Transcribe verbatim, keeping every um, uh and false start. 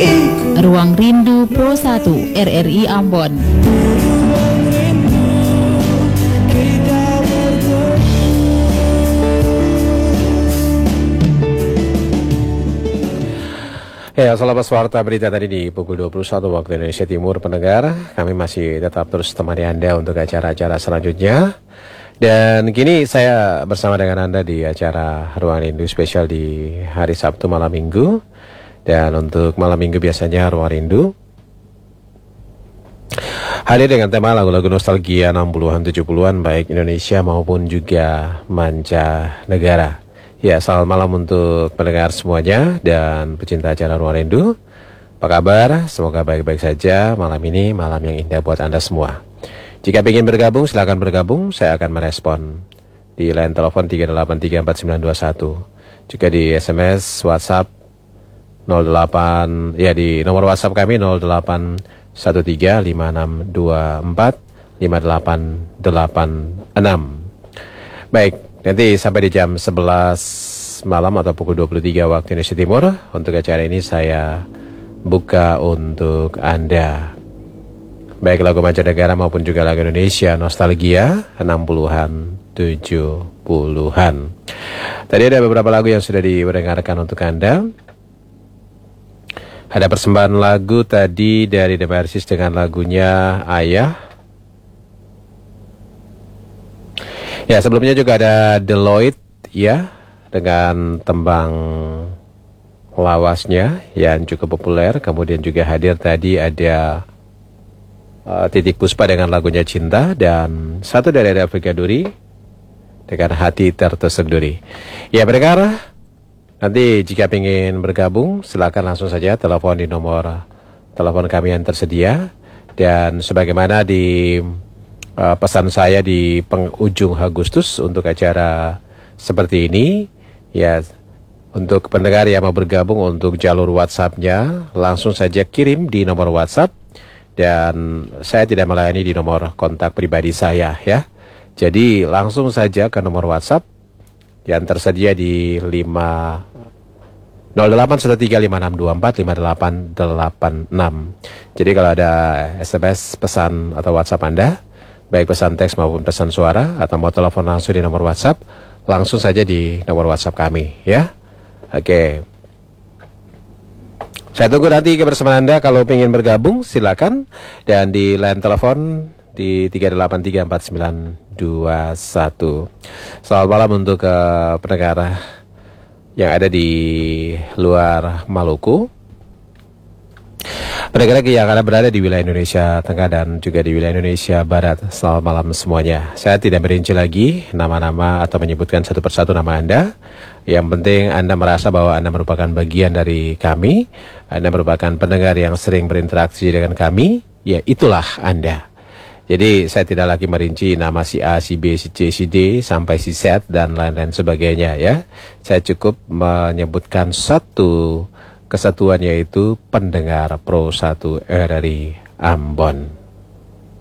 Ruang Rindu Pro satu R R I Ambon. Ya, selamat warta berita tadi di pukul dua puluh satu waktu Indonesia Timur, pendengar. Kami masih tetap terus temani Anda untuk acara-acara selanjutnya. Dan kini saya bersama dengan Anda di acara Ruang Rindu spesial di hari Sabtu malam Minggu. Dan untuk malam Minggu biasanya Ruang Rindu hadir dengan tema lagu-lagu nostalgia enam puluhan tujuh puluhan baik Indonesia maupun juga mancanegara. Ya, selamat malam untuk pendengar semuanya dan pecinta acara Ruang Rindu. Apa kabar? Semoga baik-baik saja malam ini, malam yang indah buat Anda semua. Jika ingin bergabung, silakan bergabung. Saya akan merespon di line telepon tiga delapan tiga empat sembilan dua satu. Juga di S M S, WhatsApp nol delapan, ya di nomor WhatsApp kami nol delapan satu tiga lima enam dua empat lima delapan delapan enam. Baik. Nanti sampai di jam sebelas malam atau pukul dua puluh tiga waktu Indonesia Timur. Untuk acara ini saya buka untuk Anda baik lagu mancanegara maupun juga lagu Indonesia nostalgia enam puluhan tujuh puluhan. Tadi ada beberapa lagu yang sudah didengarkan untuk Anda. Ada persembahan lagu tadi dari The Mercies dengan lagunya Ayah. Ya, sebelumnya juga ada Deloitte ya dengan tembang lawasnya yang cukup populer. Kemudian juga hadir tadi ada uh, Titik Puspa dengan lagunya Cinta, dan satu dari ada Afrika Duri dengan Hati Tertusuk Duri. Ya, pendengar, nanti jika ingin bergabung silakan langsung saja telepon di nomor telepon kami yang tersedia. Dan sebagaimana di Uh, pesan saya di penghujung Agustus untuk acara seperti ini, ya untuk pendengar yang mau bergabung untuk jalur WhatsApp-nya langsung saja kirim di nomor WhatsApp, dan saya tidak melayani di nomor kontak pribadi saya ya. Jadi langsung saja ke nomor WhatsApp yang tersedia di lima nol delapan satu tiga lima enam dua empat lima delapan delapan enam. Jadi kalau ada S M S pesan atau WhatsApp Anda, baik pesan teks maupun pesan suara, atau mau telepon langsung di nomor WhatsApp, langsung saja di nomor WhatsApp kami ya. Oke, saya tunggu nanti kebersamaan Anda. Kalau ingin bergabung silakan, dan di line telepon di tiga delapan tiga empat sembilan dua satu. Selamat malam untuk uh, pendengar yang ada di luar Maluku, pendengar yang akan berada di wilayah Indonesia Tengah dan juga di wilayah Indonesia Barat. Selamat malam semuanya. Saya tidak merinci lagi nama-nama atau menyebutkan satu persatu nama Anda. Yang penting Anda merasa bahwa Anda merupakan bagian dari kami, Anda merupakan pendengar yang sering berinteraksi dengan kami, ya itulah Anda. Jadi saya tidak lagi merinci nama si A, si B, si C, si D, sampai si Z dan lain-lain sebagainya ya. Saya cukup menyebutkan satu kesatuan, yaitu pendengar Pro satu R R I Ambon.